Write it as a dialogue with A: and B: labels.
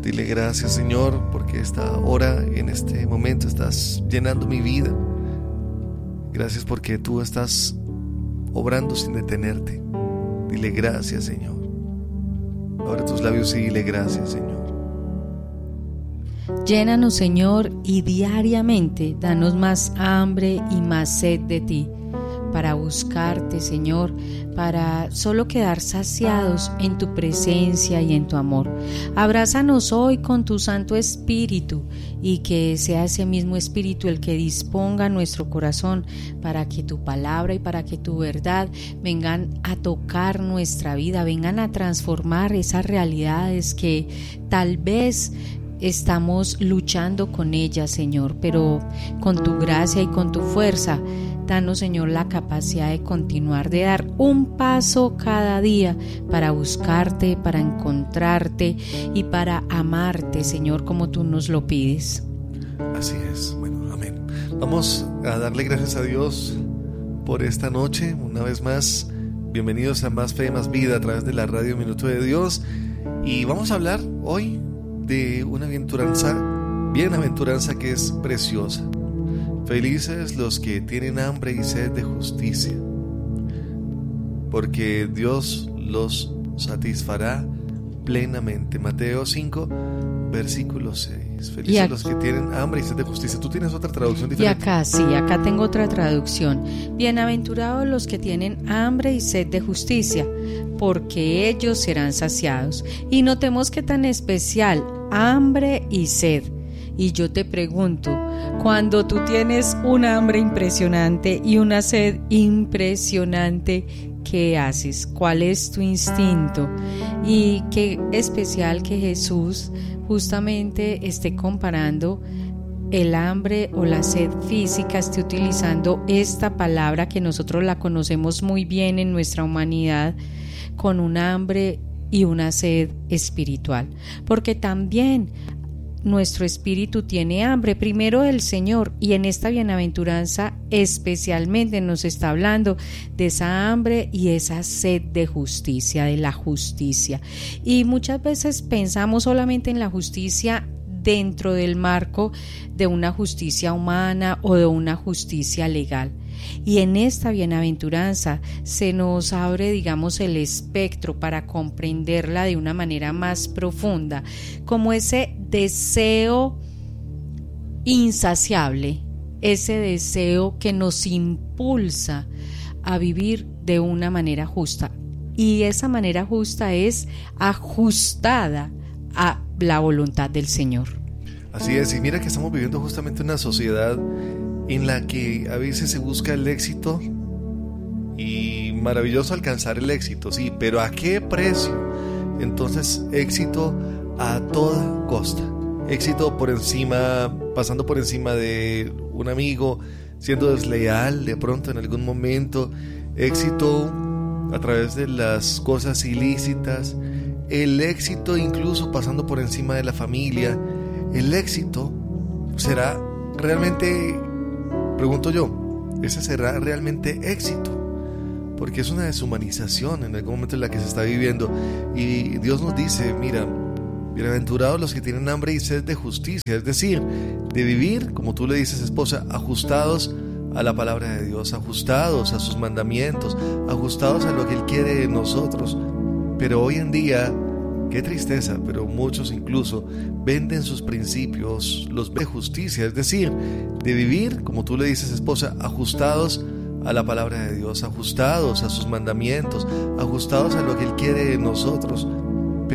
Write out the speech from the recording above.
A: Dile gracias, Señor, porque esta hora, en este momento, estás llenando mi vida. Gracias porque tú estás obrando sin detenerte. Dile gracias, Señor. Abre tus labios y dile gracias, Señor.
B: Llénanos, Señor, y diariamente danos más hambre y más sed de ti, para buscarte, Señor, para solo quedar saciados en tu presencia y en tu amor. Abrázanos hoy con tu Santo Espíritu, y que sea ese mismo Espíritu el que disponga nuestro corazón para que tu palabra y para que tu verdad vengan a tocar nuestra vida, vengan a transformar esas realidades que tal vez estamos luchando con ellas, Señor, pero con tu gracia y con tu fuerza, danos, Señor, la capacidad de continuar, de dar un paso cada día para buscarte, para encontrarte y para amarte, Señor, como tú nos lo pides.
A: Así es, bueno, amén. Vamos a darle gracias a Dios por esta noche, una vez más. Bienvenidos a Más Fe, Más Vida a través de la radio Minuto de Dios. Y vamos a hablar hoy de una bienaventuranza que es preciosa. Felices los que tienen hambre y sed de justicia, porque Dios los satisfará plenamente. Mateo 5, versículo 6. Felices los que tienen hambre y sed de justicia. ¿Tú tienes otra traducción diferente?
B: Y acá tengo otra traducción. Bienaventurados los que tienen hambre y sed de justicia, porque ellos serán saciados. Y notemos que tan especial, hambre y sed. Y yo te pregunto, cuando tú tienes una hambre impresionante y una sed impresionante, ¿qué haces? ¿Cuál es tu instinto? Y qué especial que Jesús justamente esté comparando el hambre o la sed física, esté utilizando esta palabra que nosotros la conocemos muy bien en nuestra humanidad, con un hambre y una sed espiritual, porque también nuestro espíritu tiene hambre primero del Señor, y en esta bienaventuranza especialmente nos está hablando de esa hambre y esa sed de justicia, de la justicia. Y muchas veces pensamos solamente en la justicia dentro del marco de una justicia humana o de una justicia legal. Y en esta bienaventuranza se nos abre, digamos, el espectro para comprenderla de una manera más profunda, como ese deseo insaciable, ese deseo que nos impulsa a vivir de una manera justa. Y esa manera justa es ajustada a la voluntad del Señor.
A: Así es, y mira que estamos viviendo justamente una sociedad en la que a veces se busca el éxito, y maravilloso alcanzar el éxito, sí, pero ¿a qué precio? Entonces, éxito a toda costa, éxito por encima, pasando por encima de un amigo, siendo desleal de pronto en algún momento, éxito a través de las cosas ilícitas, el éxito incluso pasando por encima de la familia. El éxito será realmente, pregunto yo, ¿ese será realmente éxito? Porque es una deshumanización en algún momento en la que se está viviendo, y Dios nos dice, mira, bienaventurados los que tienen hambre y sed de justicia, es decir, de vivir, como tú le dices, esposa, ajustados a la palabra de Dios, ajustados a sus mandamientos, ajustados a lo que Él quiere de nosotros. Pero hoy en día, qué tristeza, pero muchos incluso venden sus principios, los de justicia, es decir, de vivir, como tú le dices, esposa, ajustados a la palabra de Dios, ajustados a sus mandamientos, ajustados a lo que Él quiere de nosotros.